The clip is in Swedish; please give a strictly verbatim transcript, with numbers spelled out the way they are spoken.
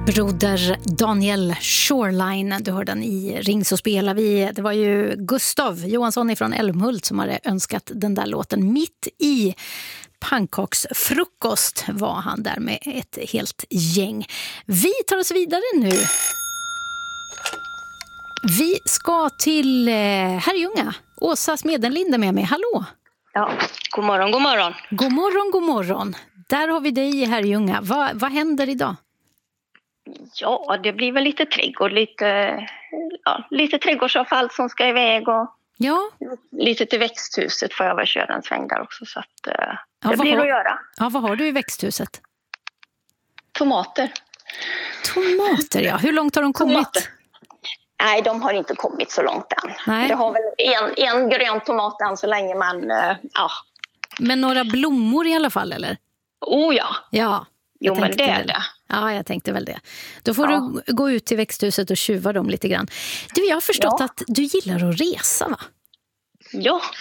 Broder Daniel Shoreline, du hörde den i Ring så spelar vi. Det var ju Gustav Johansson från Älmhult som hade önskat den där låten. Mitt i pannkaksfrukost var han där med ett helt gäng. Vi tar oss vidare nu. Vi ska till Herrljunga. Åsa Smedenlind är med mig. Hallå! Ja, god morgon, god morgon. God morgon, god morgon. Där har vi dig i Herrljunga. Va, vad händer idag? Ja, det blir väl lite trädgård, lite, ja, lite trädgårdsavfall som ska iväg och ja. lite till växthuset får jag väl köra en sväng där också så att uh, ja, det blir har, att göra. Ja, vad har du i växthuset? Tomater. Tomater, ja. Hur långt har de kommit? Tomater. Nej, de har inte kommit så långt än. Nej. Det har väl en, en grön tomat än så länge, men uh, ja. Men några blommor i alla fall, eller? Oh ja. Ja. Jo, men det är väl. det. Ja, jag tänkte väl det. Då får ja. du gå ut till växthuset och tjuva dem lite grann. Du, jag har förstått ja. att du gillar att resa, va? Ja,